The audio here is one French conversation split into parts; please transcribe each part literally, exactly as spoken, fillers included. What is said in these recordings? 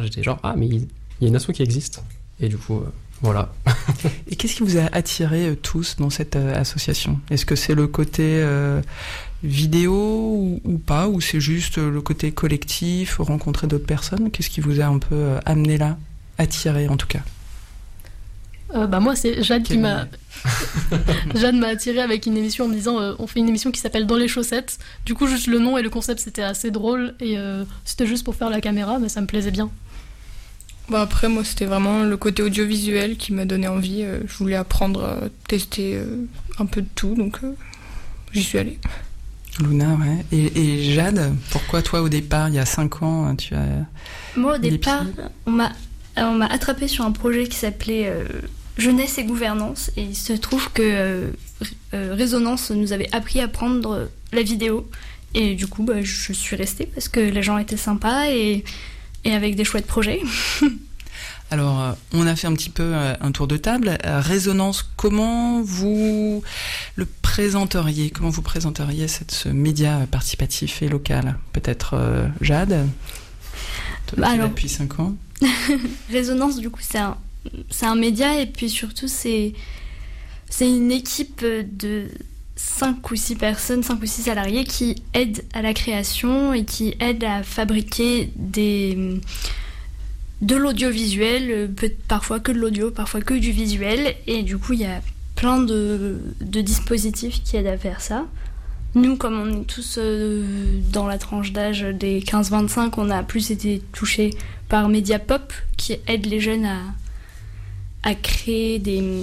j'étais genre, ah, mais il y a une asso qui existe. Et du coup, euh, voilà. Et qu'est-ce qui vous a attiré euh, tous dans cette euh, association ? Est-ce que c'est le côté euh, vidéo ou, ou pas ? Ou c'est juste euh, le côté collectif, rencontrer d'autres personnes ? Qu'est-ce qui vous a un peu euh, amené là ? Attiré en tout cas ? Euh, bah moi c'est Jade Quel qui m'a Jade m'a attirée avec une émission en me disant euh, on fait une émission qui s'appelle Dans les chaussettes. Du coup juste le nom et le concept c'était assez drôle et euh, c'était juste pour faire la caméra mais ça me plaisait bien. Bah après moi c'était vraiment le côté audiovisuel qui m'a donné envie. Euh, je voulais apprendre à tester euh, un peu de tout donc euh, j'y suis allée. Luna, ouais. Et, et Jade, pourquoi toi au départ il y a cinq ans tu as Moi au les départ pieds on m'a on m'a attrapée sur un projet qui s'appelait euh, Jeunesse et gouvernance et il se trouve que euh, euh, Résonance nous avait appris à prendre la vidéo et du coup bah, je suis restée parce que les gens étaient sympas et, et avec des chouettes projets. Alors, euh, on a fait un petit peu euh, un tour de table. Euh, Résonance, comment vous le présenteriez ? Comment vous présenteriez cette, ce média participatif et local ? Peut-être euh, Jade, toi bah qui alors... l'as depuis cinq ans. Résonance, du coup, c'est un, c'est un média et puis surtout, c'est, c'est une équipe de cinq ou six personnes, cinq ou six salariés qui aident à la création et qui aident à fabriquer des, de l'audiovisuel, peut, parfois que de l'audio, parfois que du visuel. Et du coup, il y a plein de, de dispositifs qui aident à faire ça. Nous, comme on est tous euh, dans la tranche d'âge des quinze vingt-cinq, on a plus été touchés par Mediapop, qui aide les jeunes à, à créer des,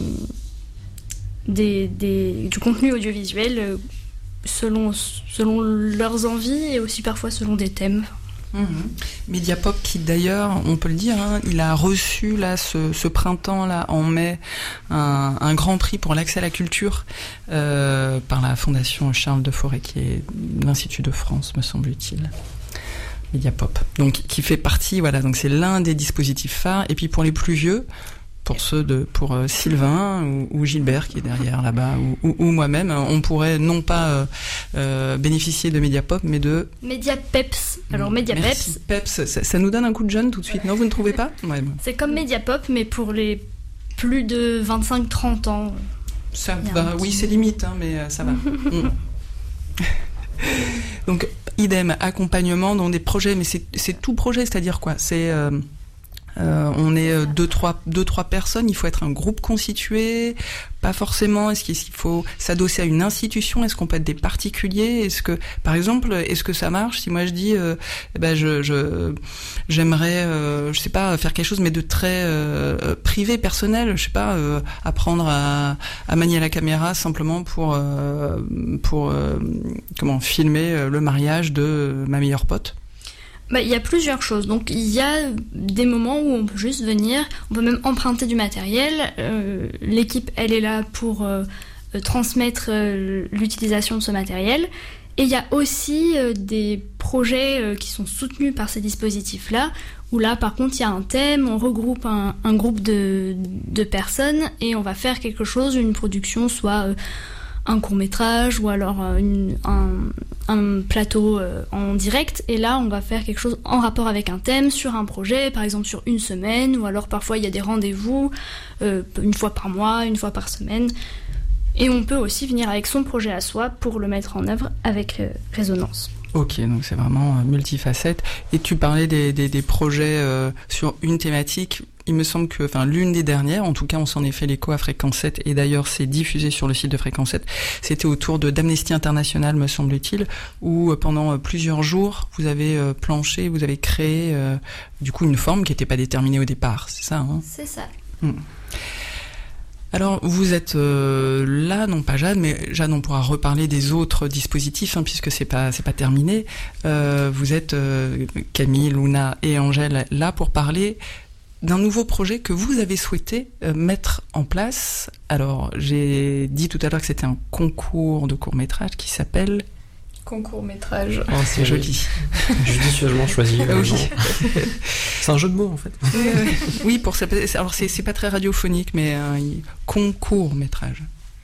des, des, du contenu audiovisuel selon, selon leurs envies et aussi parfois selon des thèmes. Mmh. Mediapop qui d'ailleurs, on peut le dire, hein, il a reçu là ce, ce printemps là en mai un, un grand prix pour l'accès à la culture euh, par la Fondation Charles de Forêt qui est l'Institut de France me semble-t-il. Mediapop, donc qui fait partie, voilà, donc c'est l'un des dispositifs phares. Et puis pour les plus vieux, pour ceux de, pour euh, Sylvain ou, ou Gilbert qui est derrière là-bas, ou, ou, ou moi-même, on pourrait non pas euh, euh, bénéficier de Mediapop, mais de Mediapeps. Alors Mediapeps, Merci. Peps, ça, ça nous donne un coup de jeune tout de suite, non, vous ne trouvez pas ? Ouais. C'est comme Mediapop, mais pour les plus de vingt-cinq trente ans. Ça va, oui, c'est limite, hein, mais euh, ça va. mm. Donc, idem, accompagnement dans des projets, mais c'est, c'est tout projet, c'est-à-dire quoi ? C'est... Euh, Euh, on est euh, deux, trois, deux, trois personnes. Il faut être un groupe constitué. Pas forcément. Est-ce qu'il faut s'adosser à une institution ? Est-ce qu'on peut être des particuliers ? Est-ce que, par exemple, est-ce que ça marche si moi je dis, euh, eh ben je, je, j'aimerais, euh, je sais pas, faire quelque chose, mais de très euh, privé, personnel. Je sais pas, euh, apprendre à, à manier la caméra simplement pour, euh, pour, euh, comment, filmer le mariage de ma meilleure pote. Bah, il y a plusieurs choses. Donc, il y a des moments où on peut juste venir, on peut même emprunter du matériel. Euh, l'équipe, elle est là pour euh, transmettre euh, l'utilisation de ce matériel. Et il y a aussi euh, des projets euh, qui sont soutenus par ces dispositifs-là, où là, par contre, il y a un thème, on regroupe un, un groupe de, de personnes et on va faire quelque chose, une production, soit... Euh, un court-métrage ou alors une, un, un plateau euh, en direct et là on va faire quelque chose en rapport avec un thème sur un projet, par exemple sur une semaine ou alors parfois il y a des rendez-vous euh, une fois par mois, une fois par semaine et on peut aussi venir avec son projet à soi pour le mettre en œuvre avec euh, Résonance. Ok, donc c'est vraiment multifacette. Et tu parlais des, des, des projets euh, sur une thématique. Il me semble que, enfin, l'une des dernières, en tout cas, on s'en est fait l'écho à Fréquence sept, et d'ailleurs, c'est diffusé sur le site de Fréquence sept. C'était autour de d'Amnesty International, me semble-t-il, où euh, pendant plusieurs jours, vous avez euh, planché, vous avez créé, euh, du coup, une forme qui n'était pas déterminée au départ. C'est ça, hein ? C'est ça. Hmm. Alors, vous êtes euh, là, non pas Jade, mais Jade, on pourra reparler des autres dispositifs, hein, puisque c'est pas c'est pas terminé. Euh, vous êtes euh, Camille, Luna et Angèle là pour parler d'un nouveau projet que vous avez souhaité euh, mettre en place. Alors, j'ai dit tout à l'heure que c'était un concours de court-métrage qui s'appelle... Concours-métrage. Oh, c'est joli. Judicieusement choisi. Oui. C'est un jeu de mots, en fait. Oui, pour ça. Alors, c'est, c'est pas très radiophonique, mais un concours-métrage.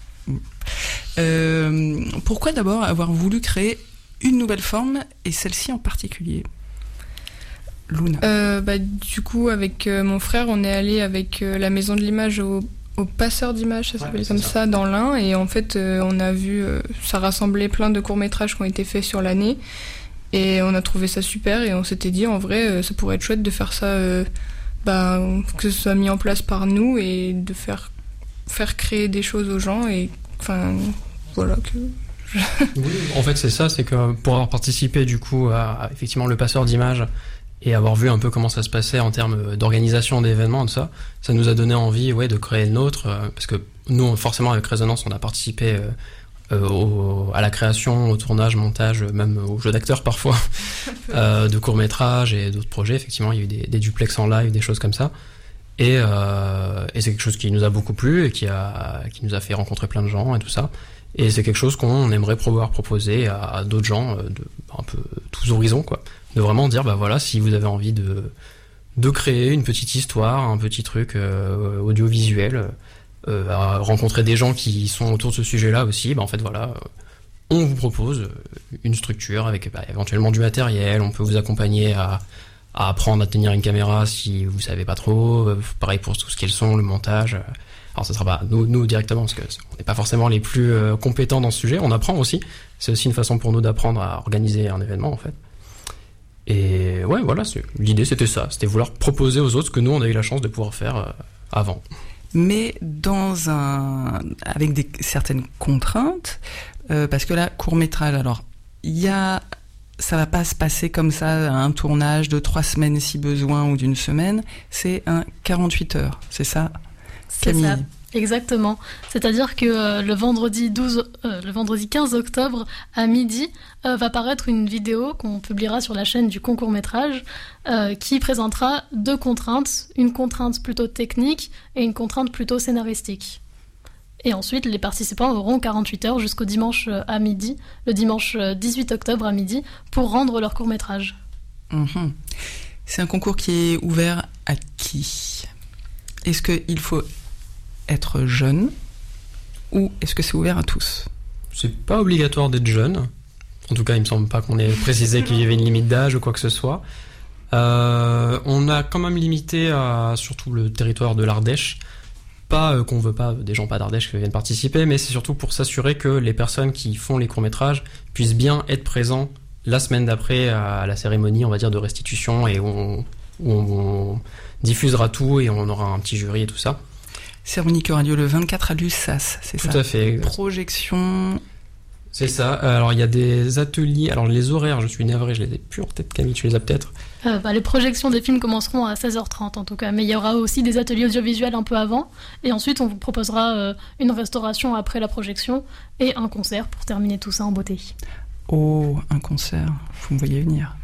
Euh, pourquoi d'abord avoir voulu créer une nouvelle forme, et celle-ci en particulier ? Luna. Euh, bah, du coup, avec euh, mon frère, on est allé avec euh, la maison de l'image au, au passeur d'images, ça s'appelle ouais, comme ça. ça, dans l'Ain. Et en fait, euh, on a vu, euh, ça rassemblait plein de courts-métrages qui ont été faits sur l'année. Et on a trouvé ça super. Et on s'était dit, en vrai, euh, ça pourrait être chouette de faire ça, euh, bah, que ce soit mis en place par nous et de faire, faire créer des choses aux gens. Et enfin, voilà que... Oui, en fait, c'est ça, c'est que pour avoir participé du coup à, à effectivement le passeur d'images et avoir vu un peu comment ça se passait en termes d'organisation d'événements, tout ça, ça nous a donné envie, ouais, de créer le nôtre, euh, parce que nous, forcément, avec Résonance, on a participé euh, euh, au, à la création, au tournage, montage, même au jeu d'acteurs parfois, euh, de courts-métrages et d'autres projets. Effectivement, il y a eu des, des duplex en live, des choses comme ça. Et, euh, et c'est quelque chose qui nous a beaucoup plu et qui, a, qui nous a fait rencontrer plein de gens et tout ça. Et c'est quelque chose qu'on aimerait pouvoir proposer à, à d'autres gens de un peu tous horizons, quoi. De vraiment dire, bah voilà, si vous avez envie de, de créer une petite histoire, un petit truc euh, audiovisuel, euh, à rencontrer des gens qui sont autour de ce sujet-là aussi, bah en fait voilà, on vous propose une structure avec bah, éventuellement du matériel, on peut vous accompagner à, à apprendre à tenir une caméra si vous savez pas trop, pareil pour tout ce qui est le son, le montage. Alors ça sera pas nous, nous directement parce que on n'est pas forcément les plus euh, compétents dans ce sujet, on apprend aussi, c'est aussi une façon pour nous d'apprendre à organiser un événement en fait. Et ouais voilà, c'est, l'idée c'était ça, c'était vouloir proposer aux autres ce que nous on a eu la chance de pouvoir faire euh, avant. Mais dans un avec des certaines contraintes, euh, parce que là court métrage, alors il y a ça va pas se passer comme ça, un tournage de trois semaines si besoin ou d'une semaine, c'est un quarante-huit heures, c'est ça? C'est ça, exactement. C'est-à-dire que euh, le vendredi douze, euh, le vendredi quinze octobre à midi euh, va paraître une vidéo qu'on publiera sur la chaîne du concours métrage euh, qui présentera deux contraintes, une contrainte plutôt technique et une contrainte plutôt scénaristique. Et ensuite, les participants auront quarante-huit heures jusqu'au dimanche à midi, le dimanche dix-huit octobre à midi, pour rendre leur court métrage. Mmh. C'est un concours qui est ouvert à qui ? Est-ce qu'il faut être jeune ou est-ce que c'est ouvert à tous? C'est pas obligatoire d'être jeune. En tout cas, il me semble pas qu'on ait précisé qu'il y avait une limite d'âge ou quoi que ce soit. Euh, on a quand même limité à surtout le territoire de l'Ardèche. Pas euh, qu'on veut pas des gens pas d'Ardèche qui viennent participer, mais c'est surtout pour s'assurer que les personnes qui font les courts-métrages puissent bien être présents la semaine d'après à la cérémonie, on va dire, de restitution et où on, où on diffusera tout et on aura un petit jury et tout ça. Cérémonie qui aura lieu le vingt-quatre à l'Ussas, c'est tout ça? Tout à fait. Projection. C'est ça. Alors il y a des ateliers. Alors les horaires, je suis navré, je les ai plus en tête. Camille, tu les as peut-être? euh, bah, Les projections des films commenceront à seize heures trente en tout cas, mais il y aura aussi des ateliers audiovisuels un peu avant. Et ensuite, on vous proposera euh, une restauration après la projection et un concert pour terminer tout ça en beauté. Oh, un concert, vous me voyez venir.